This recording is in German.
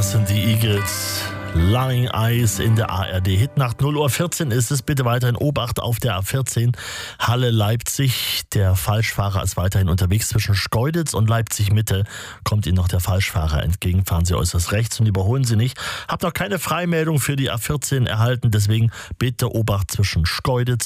Das sind die Eagles. Lying Eyes in der ARD Hitnacht. 0:14 Uhr ist es. Bitte weiterhin Obacht auf der A14 Halle-Leipzig. Der Falschfahrer ist weiterhin unterwegs zwischen Schkeuditz und Leipzig-Mitte. Kommt Ihnen noch der Falschfahrer entgegen, fahren Sie äußerst rechts und überholen Sie nicht. Hab noch keine Freimeldung für die A14 erhalten, deswegen bitte Obacht zwischen Schkeuditz